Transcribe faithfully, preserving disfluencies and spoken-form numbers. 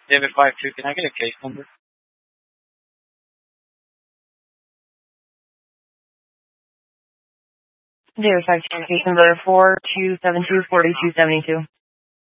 David five two, can I get a case number? David five two, case number four two seven two four two seven two.